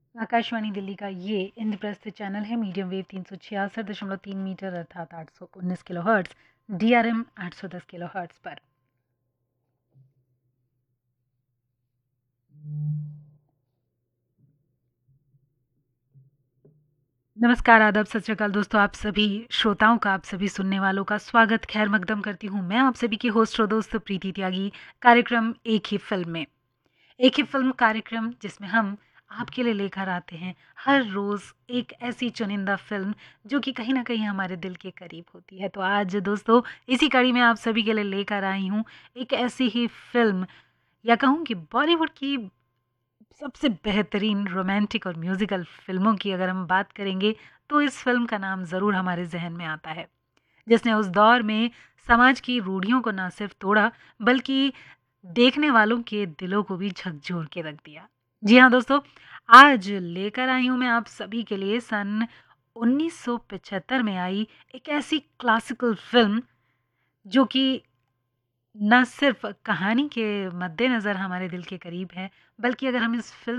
आकाशवाणी दिल्ली का ये इंद्रप्रस्थ चैनल है। मीडियम वेव 366.3 मीटर अर्थात 819 किलोहर्ट्ज़, DRM 810 किलोहर्ट्ज़ पर। नमस्कार, आदाब, सत श्री अकाल दोस्तों। आप सभी श्रोताओं का, आप सभी सुनने वालों का स्वागत खैर मकदम करती हूँ मैं, आप सभी की होस्ट और दोस्त प्रीति त्यागी। कार्यक्रम एक ही फिल्म में, एक ही फिल्म कार्यक्रम जिसमें हम आपके लिए लेकर आते हैं हर रोज़ एक ऐसी चुनिंदा फिल्म जो कि कहीं ना कहीं हमारे दिल के करीब होती है। तो आज दोस्तों इसी कड़ी में आप सभी के लिए लेकर आई हूँ एक ऐसी ही फिल्म, या कहूँ कि बॉलीवुड की सबसे बेहतरीन रोमांटिक और म्यूज़िकल फ़िल्मों की अगर हम बात करेंगे तो इस फ़िल्म का नाम ज़रूर हमारे ज़हन में आता है, जिसने उस दौर में समाज की रूढ़ियों को ना सिर्फ तोड़ा बल्कि देखने वालों के दिलों को भी झकझोर के रख दिया। जी हाँ दोस्तों, आज लेकर आई हूँ मैं आप सभी के लिए सन 1975 में आई एक ऐसी क्लासिकल फ़िल्म जो कि ना सिर्फ कहानी के मद्देनज़र हमारे दिल के करीब है, बल्कि अगर हम इस फ़िल्म